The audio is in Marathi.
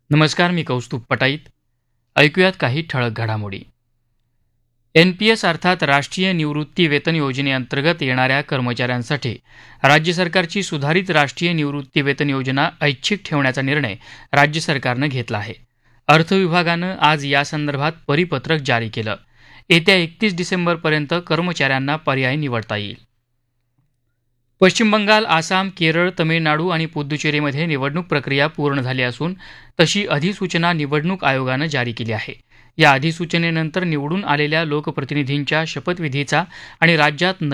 नमस्कार, मी कौस्तुभ पटाईत. ऐकूयात काही ठळक घडामोडी. NPS अर्थात राष्ट्रीय निवृत्ती वेतन योजनेअंतर्गत येणाऱ्या कर्मचाऱ्यांसाठी राज्य सरकारची सुधारित राष्ट्रीय निवृत्ती वेतन योजना ऐच्छिक ठेवण्याचा निर्णय राज्य सरकारनं घेतला आहे. अर्थ विभागानं आज यासंदर्भात परिपत्रक जारी केलं. येत्या 31 डिसेंबरपर्यंत कर्मचाऱ्यांना पर्याय निवडता येईल. पश्चिम बंगाल, आसाम, केरळ, तमिळनाडू आणि पुद्दुचेरीमध्ये निवडणूक प्रक्रिया पूर्ण झाली असून तशी अधिसूचना निवडणूक आयोगानं जारी केली आहे. या अधिसूचनेनंतर निवडून आलेल्या लोकप्रतिनिधींच्या शपथविधीचा आणि राज्यात